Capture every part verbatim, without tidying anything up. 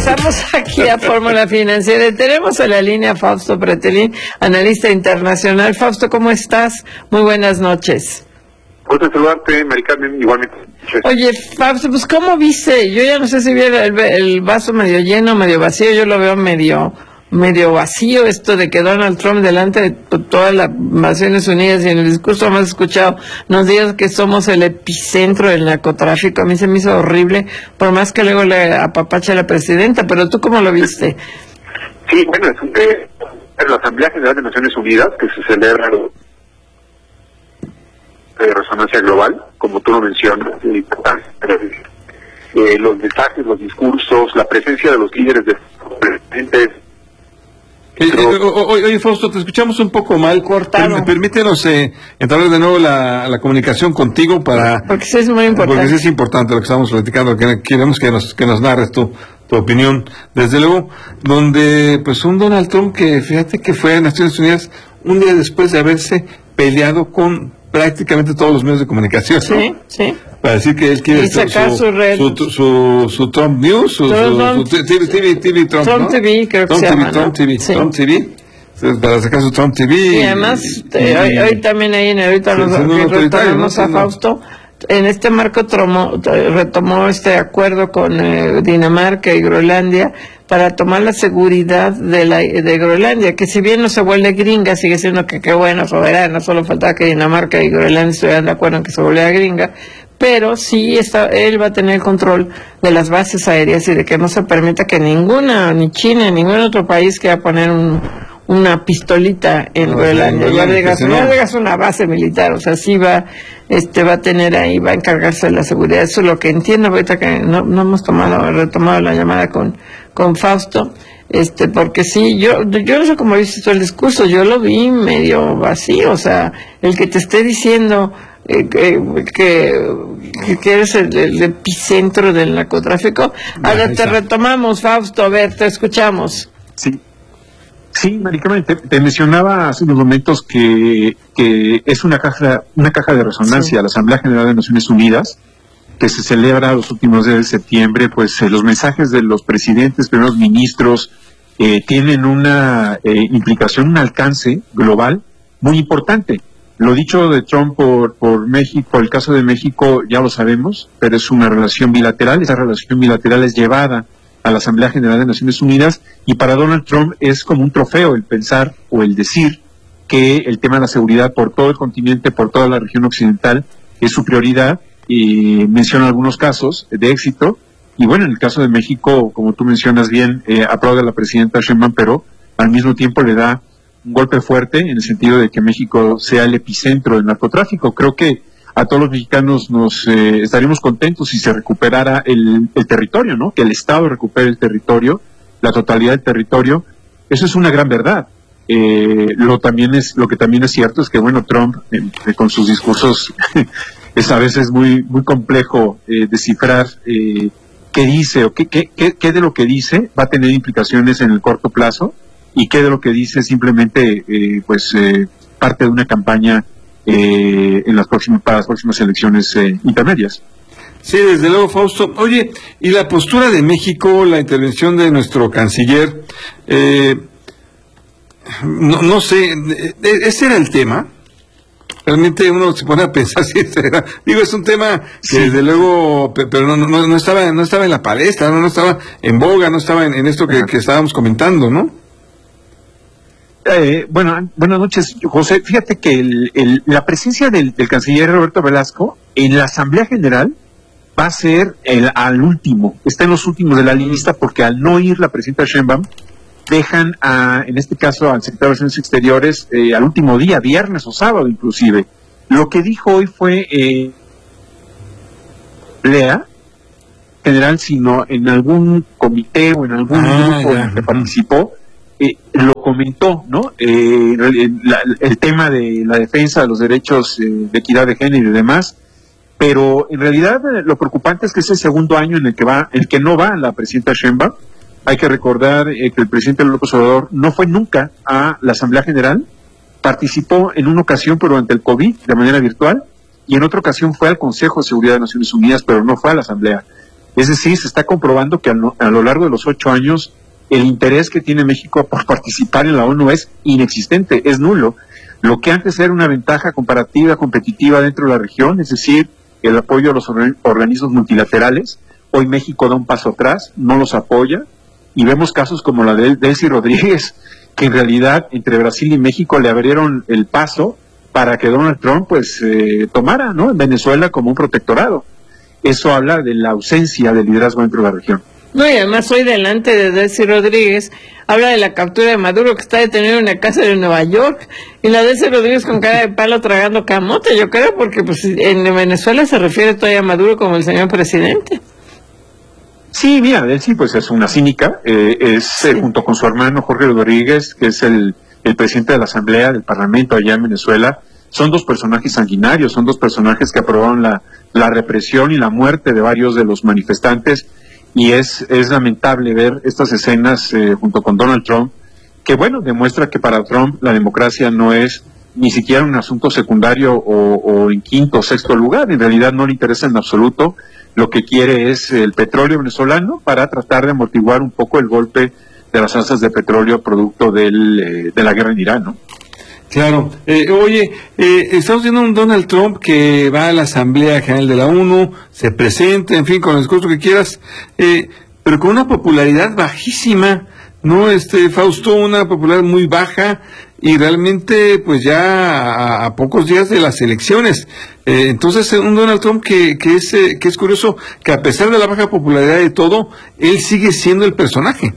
Regresamos aquí a Fórmula Financiera. Tenemos a la línea a Fausto Pretelín, analista internacional. Fausto, ¿cómo estás? Muy buenas noches. Gusto saludarte, Mari Carmen, igualmente. Oye, Fausto, pues ¿cómo viste? Yo ya no sé si vi el, el vaso medio lleno, medio vacío. Yo lo veo medio medio vacío, esto de que Donald Trump delante de todas las Naciones Unidas y en el discurso más escuchado nos diga que somos el epicentro del narcotráfico. A mí se me hizo horrible, por más que luego le apapacha a la presidenta, pero ¿tú cómo lo viste? Sí, bueno, es un de, en la Asamblea General de Naciones Unidas, que se celebra de resonancia global, como tú lo mencionas, eh, los mensajes, los discursos, la presencia de los líderes de presidentes. Eh, eh, oye, Fausto, te escuchamos un poco mal. Cortado. Permítenos eh, entrar de nuevo la, la comunicación contigo para... Porque sí es muy importante. Porque sí es importante lo que estamos platicando, que queremos que nos, que nos narres tu, tu opinión. Desde luego, donde pues un Donald Trump que, fíjate que fue a Naciones Unidas un día después de haberse peleado con prácticamente todos los medios de comunicación, ¿no? Sí, sí. Para decir que él quiere y sacar su, su, red. su, su, su, su Trump News, su, su, su T V, T V, T V Trump, Trump ¿no? T V, creo que Trump se T V, llama, Trump ¿no? T V, Sí. Trump T V, para sacar su Trump T V. Y además, y, eh, y, hoy, hoy también ahí en ahorita sí, nos sí, no, retomamos no, a no. Fausto. En este marco tromó, retomó este acuerdo con eh, Dinamarca y Groenlandia para tomar la seguridad de la de Groenlandia, que si bien no se vuelve gringa, sigue siendo que qué bueno, soberana, solo faltaba que Dinamarca y Groenlandia estuvieran de acuerdo en que se volviera gringa, pero sí está, él va a tener el control de las bases aéreas y de que no se permita que ninguna, ni China, ni ningún otro país quiera poner un una pistolita en no, Groenlandia, no, ya no, digas, no. no digas una base militar, o sea, sí va, este, va a tener ahí, va a encargarse de la seguridad, eso es lo que entiendo, ahorita que no, no hemos tomado, retomado la llamada con, con Fausto, este, porque sí, yo, yo no sé cómo viste tú el discurso, yo lo vi medio vacío, o sea, el que te esté diciendo eh, que, que, que eres el, el epicentro del narcotráfico. Ahora te retomamos, Fausto, a ver, te escuchamos. Sí. Sí, Mari Carmen, te, te mencionaba hace unos momentos que, que es una caja una caja de resonancia, sí. La Asamblea General de Naciones Unidas, que se celebra los últimos días de septiembre, pues eh, los mensajes de los presidentes, primeros ministros, eh, tienen una eh, implicación, un alcance global muy importante. Lo dicho de Trump por, por México, el caso de México ya lo sabemos, pero es una relación bilateral, esa relación bilateral es llevada a la Asamblea General de Naciones Unidas, y para Donald Trump es como un trofeo el pensar o el decir que el tema de la seguridad por todo el continente, por toda la región occidental, es su prioridad, y menciona algunos casos de éxito, y bueno, en el caso de México, como tú mencionas bien, eh, aplaude a la presidenta Sheinbaum, pero al mismo tiempo le da un golpe fuerte en el sentido de que México sea el epicentro del narcotráfico. Creo que a todos los mexicanos nos eh, estaríamos contentos si se recuperara el, el territorio, ¿no? Que el Estado recupere el territorio, la totalidad del territorio. Eso es una gran verdad. Eh, lo también es lo que también es cierto es que bueno, Trump eh, con sus discursos es a veces muy muy complejo eh, descifrar eh, qué dice o qué, qué, qué, qué de lo que dice va a tener implicaciones en el corto plazo y qué de lo que dice simplemente eh, pues eh, parte de una campaña Eh, en las próximas para las próximas elecciones eh, intermedias. Sí, desde luego, Fausto. Oye, y la postura de México, la intervención de nuestro canciller, eh, no, no sé, ¿ese era el tema? Realmente uno se pone a pensar si ese era, digo, es un tema que sí. Desde luego, pero no, no, no estaba, no estaba en la palestra, no, no estaba en boga, no estaba en, en esto que, que estábamos comentando, ¿no? Eh, bueno, buenas noches, José. Fíjate que el, el, la presencia del, del canciller Roberto Velasco en la Asamblea General va a ser el, al último, está en los últimos de la lista, porque al no ir la presidenta Sheinbaum, dejan a, en este caso al secretario de Relaciones Exteriores eh, al último día, viernes o sábado inclusive. Lo que dijo hoy fue eh, Asamblea General, sino en algún comité o en algún ah, grupo ya. en el que participó. Eh, lo comentó, ¿no? Eh, la, el tema de la defensa de los derechos eh, de equidad de género y demás, pero en realidad eh, lo preocupante es que es el segundo año en el que va, el que no va la presidenta Sheinbaum. Hay que recordar eh, que el presidente López Obrador no fue nunca a la Asamblea General, participó en una ocasión, pero durante el COVID, de manera virtual, y en otra ocasión fue al Consejo de Seguridad de Naciones Unidas, pero no fue a la Asamblea. Es decir, se está comprobando que a lo, a lo largo de los ocho años el interés que tiene México por participar en la ONU es inexistente, es nulo. Lo que antes era una ventaja comparativa, competitiva dentro de la región, es decir, el apoyo a los organismos multilaterales, hoy México da un paso atrás, no los apoya, y vemos casos como la de Delcy Rodríguez, que en realidad entre Brasil y México le abrieron el paso para que Donald Trump pues eh, tomara, ¿no?, en Venezuela como un protectorado. Eso habla de la ausencia de liderazgo dentro de la región. No, y además hoy delante de Delcy Rodríguez habla de la captura de Maduro, que está detenido en una casa de Nueva York, y la Delcy Rodríguez con cara de palo tragando camote, yo creo, porque pues en Venezuela se refiere todavía a Maduro como el señor presidente. Sí, mira, Delcy pues es una cínica, eh, es sí. eh, junto con su hermano Jorge Rodríguez, que es el, el presidente de la Asamblea del Parlamento allá en Venezuela, son dos personajes sanguinarios, son dos personajes que aprobaron la, la represión y la muerte de varios de los manifestantes, y es, es lamentable ver estas escenas eh, junto con Donald Trump, que bueno, demuestra que para Trump la democracia no es ni siquiera un asunto secundario o, o en quinto o sexto lugar, en realidad no le interesa en absoluto, lo que quiere es el petróleo venezolano para tratar de amortiguar un poco el golpe de las alzas de petróleo producto del, eh, de la guerra en Irán, ¿no? Claro. Eh, oye, eh, estamos viendo un Donald Trump que va a la Asamblea General de la ONU, se presenta, en fin, con el discurso que quieras, eh, pero con una popularidad bajísima, ¿no? Este, Fausto, una popularidad muy baja y realmente, pues ya a, a pocos días de las elecciones. Eh, entonces, un Donald Trump que, que, es, eh, que es curioso que a pesar de la baja popularidad de todo, él sigue siendo el personaje.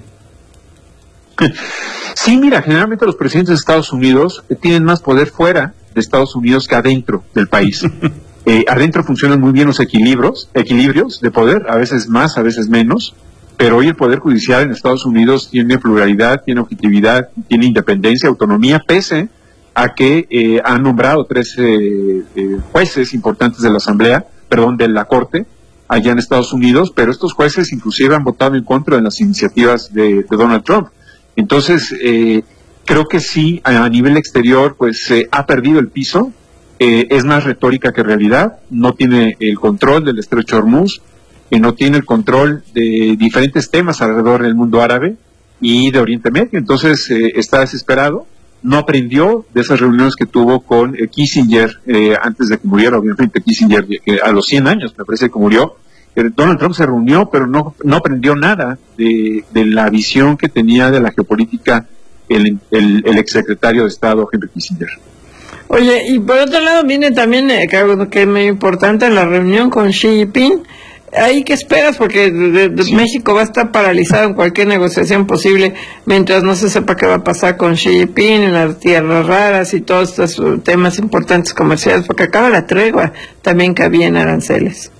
Sí, mira, generalmente los presidentes de Estados Unidos tienen más poder fuera de Estados Unidos que adentro del país. eh, adentro funcionan muy bien los equilibrios, equilibrios de poder, a veces más, a veces menos, pero hoy el Poder Judicial en Estados Unidos tiene pluralidad, tiene objetividad, tiene independencia, autonomía, pese a que eh, han nombrado tres eh, eh, jueces importantes de la Asamblea, perdón, de la Corte, allá en Estados Unidos, pero estos jueces inclusive han votado en contra de las iniciativas de, de Donald Trump. Entonces, eh, creo que sí, a, a nivel exterior, pues eh, ha perdido el piso, eh, es más retórica que realidad, no tiene el control del Estrecho de Hormuz, eh, no tiene el control de diferentes temas alrededor del mundo árabe y de Oriente Medio, entonces eh, está desesperado, no aprendió de esas reuniones que tuvo con eh, Kissinger eh, antes de que muriera, obviamente Kissinger eh, a los cien años me parece que murió. Donald Trump se reunió, pero no, no aprendió nada de, de la visión que tenía de la geopolítica el, el, el exsecretario de Estado, Henry Kissinger. Oye, y por otro lado viene también, eh, que es muy importante, la reunión con Xi Jinping. ¿Ahí qué esperas? Porque de, de sí. México va a estar paralizado en cualquier negociación posible mientras no se sepa qué va a pasar con Xi Jinping, en las tierras raras y todos estos temas importantes comerciales, porque acaba la tregua también que había en aranceles.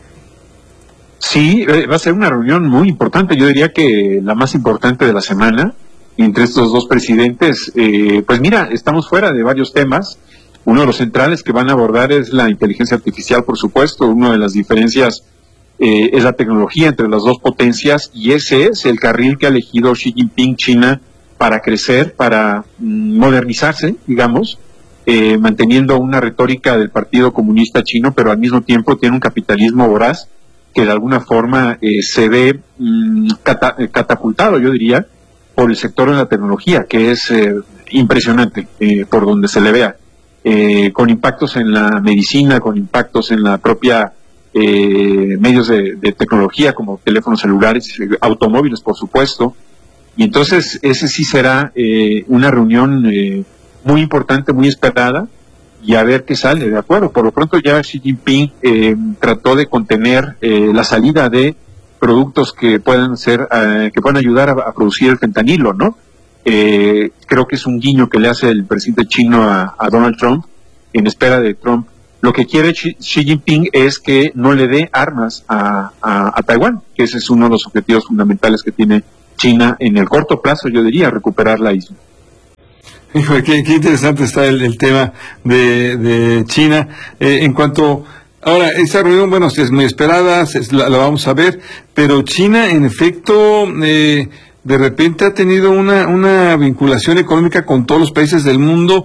Sí, va a ser una reunión muy importante, yo diría que la más importante de la semana entre estos dos presidentes. Eh, pues mira, estamos fuera de varios temas. Uno de los centrales que van a abordar es la inteligencia artificial, por supuesto. Una de las diferencias eh, es la tecnología entre las dos potencias, y ese es el carril que ha elegido Xi Jinping, China, para crecer, para mm, modernizarse, digamos, eh, manteniendo una retórica del Partido Comunista Chino, pero al mismo tiempo tiene un capitalismo voraz que de alguna forma eh, se ve mmm, cata catapultado, yo diría, por el sector de la tecnología, que es eh, impresionante eh, por donde se le vea, eh, con impactos en la medicina, con impactos en la propia eh, medios de, de tecnología, como teléfonos celulares, automóviles, por supuesto, y entonces ese sí será eh, una reunión eh, muy importante, muy esperada, y a ver qué sale, de acuerdo. Por lo pronto ya Xi Jinping eh, trató de contener eh, la salida de productos que puedan ser, eh, que puedan ayudar a, a producir el fentanilo, ¿no? Eh, creo que es un guiño que le hace el presidente chino a, a Donald Trump, en espera de Trump. Lo que quiere Xi, Xi Jinping es que no le dé armas a, a, a Taiwán, que ese es uno de los objetivos fundamentales que tiene China en el corto plazo, yo diría, recuperar la isla. Hijo, qué, qué interesante está el, el tema de, de China. Eh, en cuanto, ahora, esta reunión, bueno, es muy esperada, es, la, la vamos a ver, pero China, en efecto, eh, de repente ha tenido una, una vinculación económica con todos los países del mundo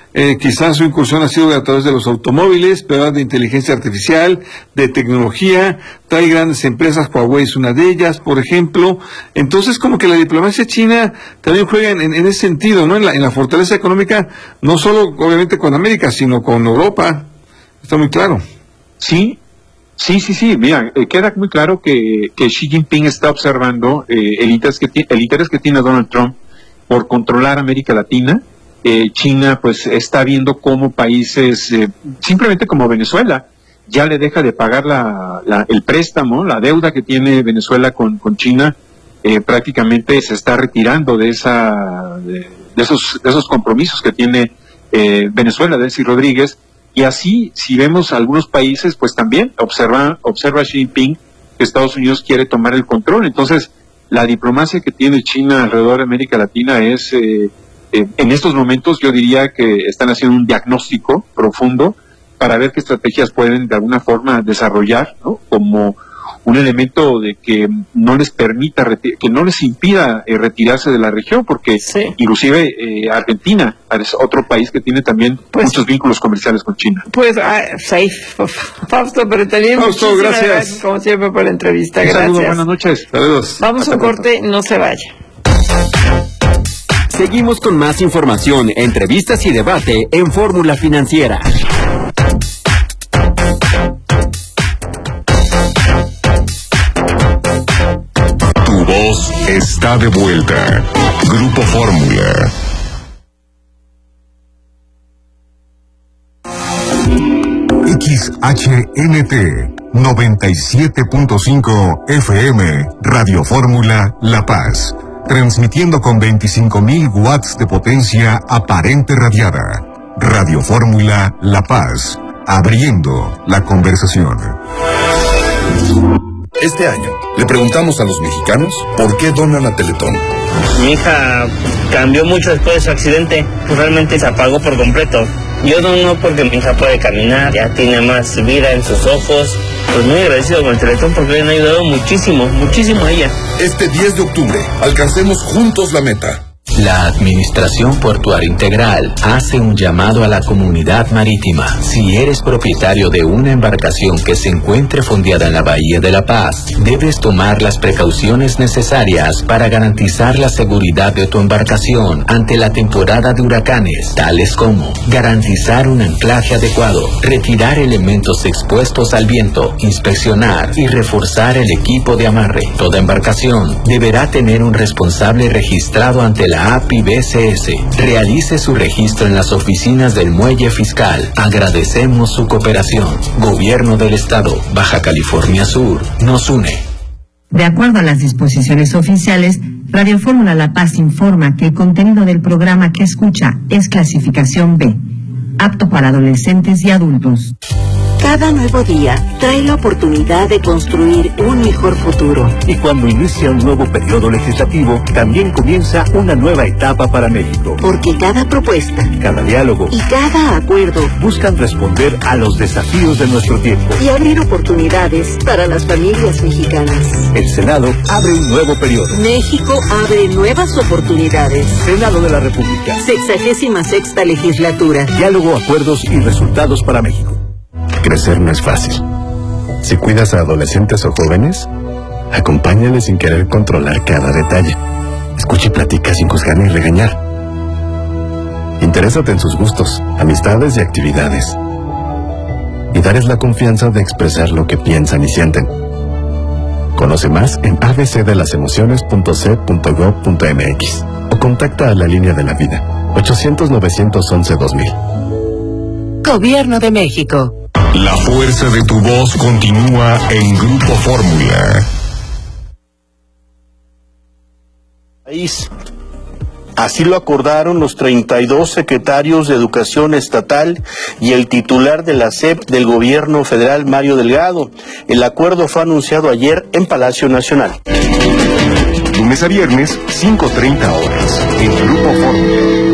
Eh, quizás su incursión ha sido a través de los automóviles, pero de inteligencia artificial, de tecnología, trae grandes empresas, Huawei es una de ellas, por ejemplo. Entonces, como que la diplomacia china también juega en, en ese sentido, ¿no? En la, en la fortaleza económica, no solo obviamente con América, sino con Europa. Está muy claro. Sí, sí, sí, sí. Mira, eh, queda muy claro que, que Xi Jinping está observando eh, el, interés que ti- el interés que tiene Donald Trump por controlar América Latina. Eh, China pues está viendo cómo países, eh, simplemente como Venezuela, ya le deja de pagar la, la, el préstamo, la deuda que tiene Venezuela con, con China, eh, prácticamente se está retirando de esa de, de esos de esos compromisos que tiene eh, Venezuela, Delcy Rodríguez, y así si vemos algunos países pues también observa observa Xi Jinping que Estados Unidos quiere tomar el control. Entonces la diplomacia que tiene China alrededor de América Latina es eh, Eh, en estos momentos yo diría que están haciendo un diagnóstico profundo para ver qué estrategias pueden de alguna forma desarrollar, ¿no? Como un elemento de que no les permita, reti- que no les impida eh, retirarse de la región, porque Sí. inclusive eh, Argentina es otro país que tiene también Pues- muchos vínculos comerciales con China. Pues, ah, safe, Fausto, pero también Fausto, muchísimas gracias. como siempre, por la entrevista. Un saludo, Gracias. buenas noches. Saludos. Vamos a Hasta un corte, no se vaya. Seguimos con más información, entrevistas y debate en Fórmula Financiera. Tu voz está de vuelta. Grupo Fórmula. X H N T noventa y siete punto cinco F M, Radio Fórmula La Paz. Transmitiendo con veinticinco mil watts de potencia aparente radiada. Radio Fórmula La Paz. Abriendo la conversación. Este año le preguntamos a los mexicanos por qué donan a Teletón. Mi hija cambió mucho después de su accidente, pues realmente se apagó por completo. Yo dono porque mi hija puede caminar, ya tiene más vida en sus ojos. Pues muy agradecido con el Teletón porque le han ayudado muchísimo, muchísimo a ella. Este diez de octubre, alcancemos juntos la meta. La Administración Portuaria Integral hace un llamado a la comunidad marítima. Si eres propietario de una embarcación que se encuentre fondeada en la Bahía de La Paz, debes tomar las precauciones necesarias para garantizar la seguridad de tu embarcación ante la temporada de huracanes, tales como garantizar un anclaje adecuado, retirar elementos expuestos al viento, inspeccionar y reforzar el equipo de amarre. Toda embarcación deberá tener un responsable registrado ante la A P I B C S. Realice su registro en las oficinas del Muelle Fiscal. Agradecemos su cooperación. Gobierno del Estado, Baja California Sur, nos une. De acuerdo a las disposiciones oficiales, Radio Fórmula La Paz informa que el contenido del programa que escucha es clasificación B, apto para adolescentes y adultos. Cada nuevo día trae la oportunidad de construir un mejor futuro. Y cuando inicia un nuevo periodo legislativo, también comienza una nueva etapa para México. Porque cada propuesta, cada diálogo y cada acuerdo buscan responder a los desafíos de nuestro tiempo y abrir oportunidades para las familias mexicanas. El Senado abre un nuevo periodo. México abre nuevas oportunidades. Senado de la República. Sexagésima sexta legislatura. Diálogo, acuerdos y resultados para México. Crecer no es fácil. Si cuidas a adolescentes o jóvenes, acompáñales sin querer controlar cada detalle. Escucha y platica sin juzgar ni regañar. Interésate en sus gustos, amistades y actividades. Y darles la confianza de expresar lo que piensan y sienten. Conoce más en a b c de las emociones punto c punto gob punto m x o contacta a la línea de la vida ochocientos novecientos once dos mil. Gobierno de México. La fuerza de tu voz continúa en Grupo Fórmula. Así lo acordaron los treinta y dos secretarios de Educación Estatal y el titular de la S E P del Gobierno Federal, Mario Delgado. El acuerdo fue anunciado ayer en Palacio Nacional. Lunes a viernes, cinco treinta horas, en Grupo Fórmula.